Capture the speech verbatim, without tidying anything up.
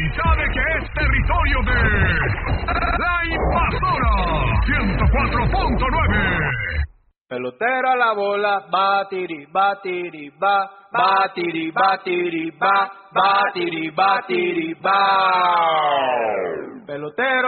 sabe que es territorio de La Invasora ciento cuatro punto nueve. Pelotero a la bola, batiri, batiri, ba, batiri, batiri, ba, batiri, batiri, ba. Pelotero